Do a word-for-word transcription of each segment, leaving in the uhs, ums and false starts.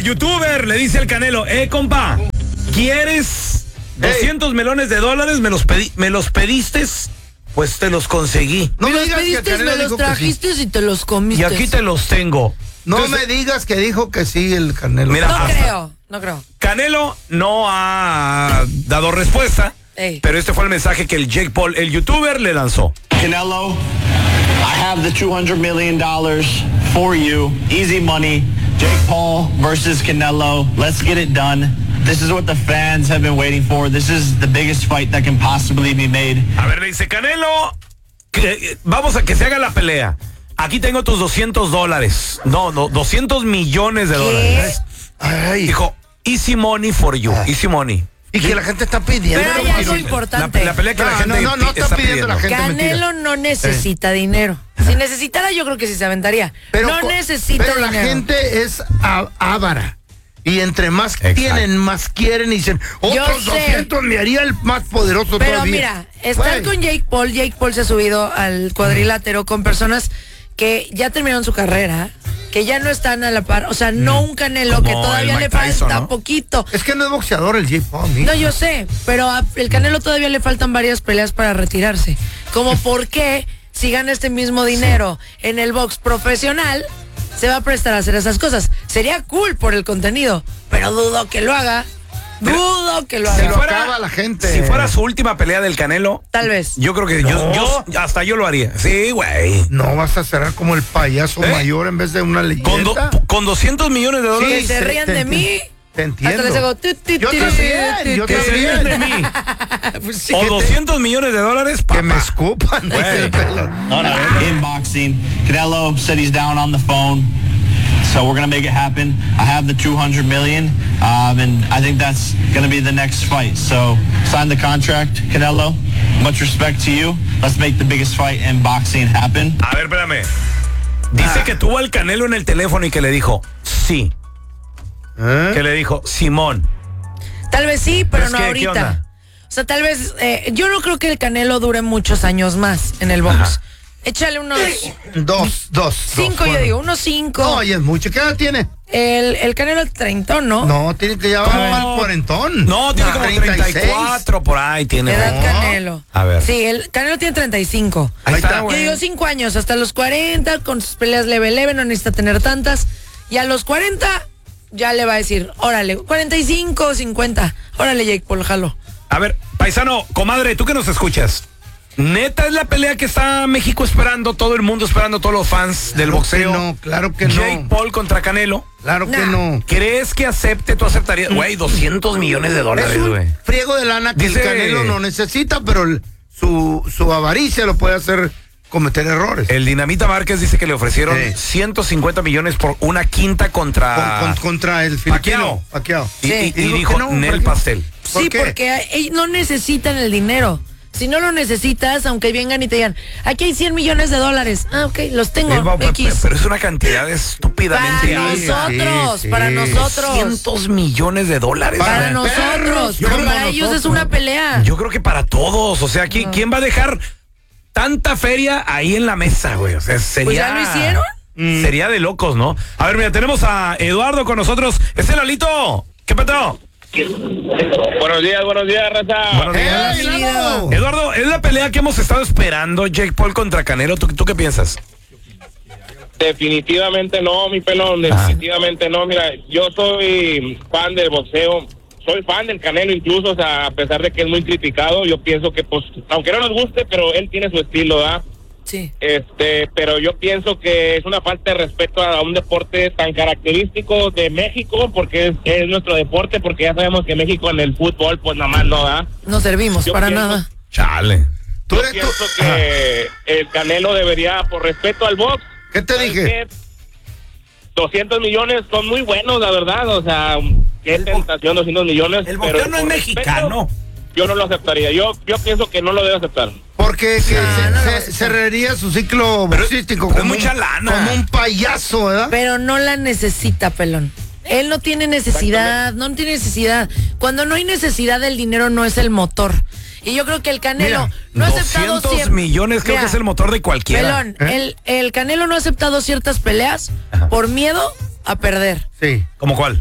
youtuber le dice al Canelo, eh, compa, ¿quieres doscientos hey. melones de dólares? Me los, pedi me los pediste, pues te los conseguí. No me, me los digas pediste, que me los trajiste sí. y te los comiste. Y aquí te los tengo. No Entonces, me digas que dijo que sí el Canelo. Mira, no hasta, creo, no creo. Canelo no ha dado respuesta, Ey. pero este fue el mensaje que el Jake Paul, el youtuber, le lanzó. Canelo, I have the two hundred million dollars for you. Easy money. Jake Paul versus Canelo. Let's get it done. This is what the fans have been waiting for. This is the biggest fight that can possibly be made. A ver, le dice Canelo, que, vamos a que se haga la pelea. Aquí tengo tus doscientos dólares. No, no, doscientos millones de ¿Qué? dólares. Ay. Dijo, easy money for you, easy money. Y que la gente está pidiendo. Pero hay algo importante. La, la pelea que no, la gente no, no, no está, está pidiendo, pidiendo. la gente. Canelo mentira. no necesita eh. dinero. Si necesitara, yo creo que sí se aventaría. Pero, no necesita pero dinero. la gente es á- ávara. Y entre más Exacto. tienen, más quieren y dicen, otros doscientos me haría el más poderoso Pero todavía. mira, estar Wey. con Jake Paul, Jake Paul se ha subido al cuadrilátero con personas que ya terminaron su carrera, que ya no están a la par, o sea, no un Canelo Como que todavía el le Mike Tyson, falta ¿no? poquito. Es que no es boxeador el Jake Paul, mija. No, yo sé, pero a el Canelo todavía le faltan varias peleas para retirarse. Como por qué, si gana este mismo dinero sí. en el box profesional, se va a prestar a hacer esas cosas. Sería cool por el contenido, pero dudo que lo haga. Dudo que lo haga. Se lo acaba la gente. Si fuera su última pelea del Canelo, tal vez. Yo creo que no. yo, yo hasta yo lo haría. Sí, güey. No vas a cerrar como el payaso ¿Eh? mayor en vez de una leyenda. Con, do, con doscientos millones de dólares. Sí, se rían de mí. Te entiendo. Hasta les hago, tu, tu, yo tu, también, tu, yo tu, que se rían de mí. Pues sí. O doscientos millones de dólares, papá. Que me escupan. No, no. In boxing, Canelo said he's down on the phone. So we're going to make it happen. I have the two hundred million, um, and I think that's going to be the next fight. So sign the contract, Canelo. Much respect to you. Let's make the biggest fight in boxing happen. A ver, espérame. Dice ah. que tuvo al Canelo en el teléfono y que le dijo, sí. ¿Eh? Que le dijo, Simón. Tal vez sí, pero, pero no ¿qué, ahorita. ¿qué o sea, tal vez, eh, yo no creo que el Canelo dure muchos años más en el box. Ajá. Échale unos... Dos, dos. Cinco, dos, yo bueno. digo, unos cinco. No, y es mucho. ¿Qué edad tiene? El, el Canelo es treintón, ¿no? No, tiene que llevar no. al cuarentón. No, tiene no, como treinta y cuatro por ahí tiene. Edad no. Canelo. A ver. Sí, el Canelo tiene treinta y cinco. Ahí está, Yo digo cinco años, hasta los cuarenta, con sus peleas leve, leve, no necesita tener tantas. Y a los cuarenta, ya le va a decir, órale, cuarenta y cinco, cincuenta. Órale, Jake Paul, jalo. A ver, paisano, comadre, ¿tú que nos escuchas? ¿Neta es la pelea que está México esperando, todo el mundo esperando, todos los fans claro del boxeo? Que no, claro que no. Jake Paul contra Canelo. Claro que nah. no. ¿Crees que acepte? ¿Tú aceptarías? Güey, doscientos millones de dólares, güey. Friego de lana que Dice... el Canelo no necesita, pero el, su, su avaricia lo puede hacer cometer errores. El Dinamita Márquez dice que le ofrecieron sí. ciento cincuenta millones por una quinta contra... Con, con, contra el filipino. Pacquiao. Y, sí. y, y dijo, no, Nel Pastel. ¿Por sí, qué? Porque ellos no necesitan el dinero. Si no lo necesitas, aunque vengan y te digan, aquí hay cien millones de dólares. Ah, ok, los tengo. Sí, pero, X. pero es una cantidad estúpidamente para nosotros, sí, sí. para nosotros. Cientos millones de dólares. Para, para nosotros, pero para nosotros. ellos es una pelea. Yo creo que para todos. O sea, ¿quién, no. ¿quién va a dejar tanta feria ahí en la mesa, güey? O sea, sería... Pues ya lo hicieron. Mm. Sería de locos, ¿no? A ver, mira, tenemos a Eduardo con nosotros. ¡Este Lalito! ¿Qué pasó? Buenos días, buenos días, raza. Buenos días. Hey, Eduardo, es la pelea que hemos estado esperando, Jake Paul contra Canelo. ¿Tú, tú qué piensas? Definitivamente no, mi pelón, definitivamente ah. no. Mira, yo soy fan del boxeo, soy fan del Canelo incluso, o sea, a pesar de que es muy criticado, yo pienso que, pues, aunque no nos guste, pero él tiene su estilo, ¿verdad? Sí. Este, pero yo pienso que es una falta de respeto a un deporte tan característico de México, porque es, es nuestro deporte, porque ya sabemos que México en el fútbol, pues nada más no da. No servimos yo para pienso, nada. Chale. Yo pienso tú? que el Canelo debería, por respeto al box. ¿Qué te dije? doscientos millones son muy buenos, la verdad, o sea, qué tentación, doscientos millones. El boxeo no es mexicano. Respeto, yo no lo aceptaría, yo yo pienso que no lo debe aceptar. Porque que ah, se, no se, cerraría su ciclo boxístico como, como, mucha un, lana. como un payaso, ¿verdad? Pero no la necesita, pelón. Él no tiene necesidad, no tiene necesidad. Cuando no hay necesidad, el dinero no es el motor. Y yo creo que el Canelo Mira, no ha aceptado doscientos millones creo Mira, que es el motor de cualquiera. Pelón, ¿eh? el, el Canelo no ha aceptado ciertas peleas Ajá. por miedo a perder. Sí. ¿Cómo cuál?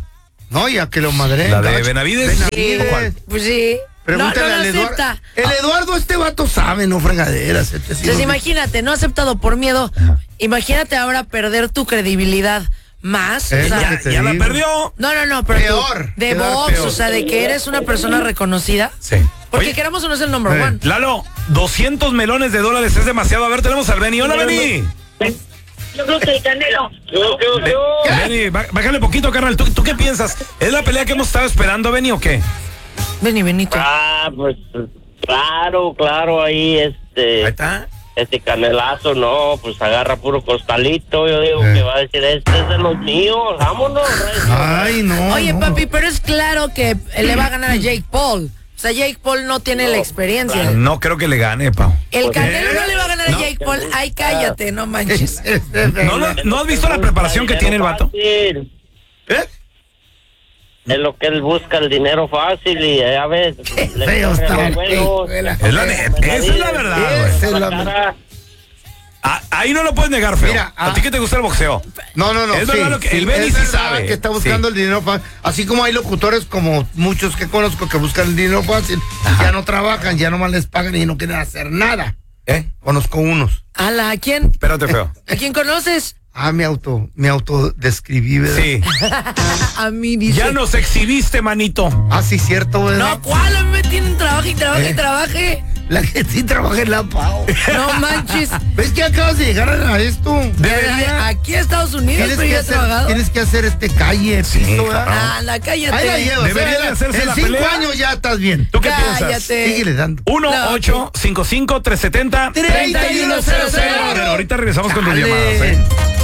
No, ya que lo madre. ¿La de Benavides? Sí, ¿O cuál? pues sí. Pregúntale no, no al lo Eduardo. acepta. El Eduardo, este vato sabe, no fregaderas. Este sí Entonces lo- imagínate, no aceptado por miedo. Imagínate ahora perder tu credibilidad más. Es o sea, lo que Ya, te ya la digo. perdió. no, no, no, pero Peor, tú, de quedar box, peor. o sea, de que eres una persona reconocida. Sí. Porque Oye, queramos o no es el number Eh. one. Lalo, doscientos melones de dólares es demasiado. A ver, tenemos al Benny. Hola, Benny. Yo creo que el Canelo. Yo, yo, yo. Benny, bá- bájale poquito, carnal. ¿Tú, ¿Tú qué piensas? ¿Es la pelea que hemos estado esperando, Benny, o qué? Vení, Benito. Ah, pues claro, claro, ahí Ahí este, está. este Canelazo, no, pues agarra puro costalito. Yo digo Eh. que va a decir, este es de los míos, vámonos. recio. Ay, no. Oye, no. papi, pero es claro que le va a ganar a Jake Paul. O sea, Jake Paul no tiene la experiencia. No creo que le gane, Pau. El Canelo ¿Eh? no le va a ganar No. a Jake Paul. Ay, cállate, no manches. ¿No, no, ¿no has visto la preparación que tiene el vato? Fácil. ¿Eh? Es lo que él busca, el dinero fácil y ya ves. le feo corre está, los huevos. hijo de la- Es la neta, esa es la verdad, güey. Esa es La la- cara. Ah, ahí no lo puedes negar, feo. Mira, ¿A ah. ti que te gusta el boxeo? No, no, no. Es sí, verdad lo que- sí, el Benny es sí verdad sabe. que está buscando Sí. el dinero fácil. Así como hay locutores como muchos que conozco que buscan el dinero fácil, y ya no trabajan, ya nomás les pagan y no quieren hacer nada. ¿Eh? Conozco unos. Ala, ¿a quién? Espérate, feo. ¿A quién conoces? Ah, me auto, me autodescribí, ¿verdad? Sí. A mí dice. Ya nos exhibiste, manito. Ah, sí, cierto, ¿verdad? No, ¿cuál? A mí me tienen trabaje y trabaje y Eh. trabaje. La que sí trabaja en la Pau. No manches. ¿Ves que acabas de llegar a esto? Debería. Aquí a Estados Unidos, Tienes pero que, yo he hacer, trabajado. tienes que hacer este calle, Sí, piso, cabrón. ¿verdad? Ah, la cállate. Ahí la llevas. Debería ahí de la- hacerse en la cinco pelea. años ya estás bien. ¿Tú qué Cállate. piensas? Síguele dando. uno No, ocho cinco cinco tres siete cero treinta y uno cero cero. A ver, ahorita regresamos con tus Dale. llamadas, ¿eh?